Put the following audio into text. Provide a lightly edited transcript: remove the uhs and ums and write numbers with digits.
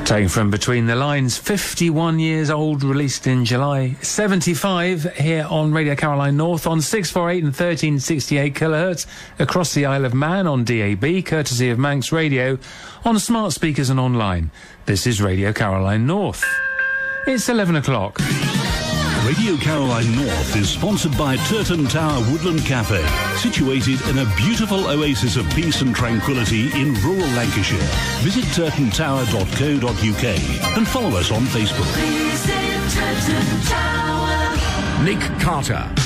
Taken from Between the Lines, 51 years old, released in July 75, here on Radio Caroline North on 648 and 1368 kilohertz across the Isle of Man on DAB, courtesy of Manx Radio, on smart speakers and online. This is Radio Caroline North. It's 11 o'clock. Radio Caroline North is sponsored by Turton Tower Woodland Cafe, situated in a beautiful oasis of peace and tranquility in rural Lancashire. Visit turtontower.co.uk and follow us on Facebook. Nick Carter.